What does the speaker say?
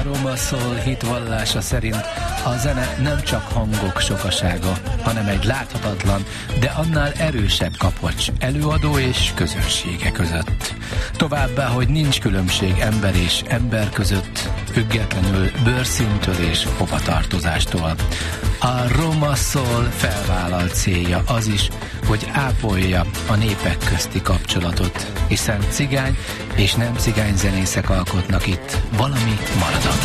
Roma Soul hitvallása szerint a zene nem csak hangok sokasága, hanem egy láthatatlan, de annál erősebb kapocs előadó és közönsége között. Továbbá, hogy nincs különbség ember és ember között, függetlenül bőrszíntől és hovatartozástól. A Roma Soul felvállalt célja az is, hogy ápolja a népek közti kapcsolatot, hiszen cigány és nem cigány zenészek alkotnak itt valami maradandót.